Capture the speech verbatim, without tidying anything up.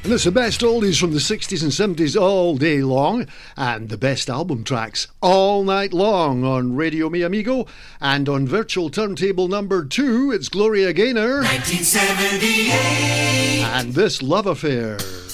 And it's the best oldies from the sixties and seventies all day long, and the best album tracks all night long on Radio Mi Amigo. And on virtual turntable number two, it's Gloria Gaynor. nineteen seventy-eight. And This Love Affair.